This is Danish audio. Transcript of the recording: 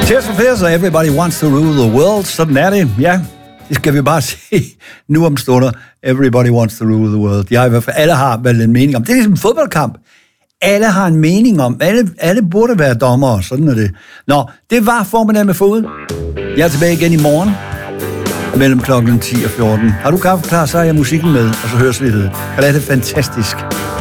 Tears for Fears og Everybody Wants to Rule the World. Sådan er det, ja. Det skal vi bare se nu om stunder. Everybody Wants to Rule the World. Ja, i hvert fald, alle har vel en mening om. Det er ligesom en fodboldkamp. Alle har en mening om. Alle burde være dommere, sådan er det. Nå, det var formiddag med fod. Jeg er tilbage igen i morgen mellem klokken 10 og 14. Har du kaffe klar, så er jeg musikken med, og så høres vi det. Og det er fantastisk.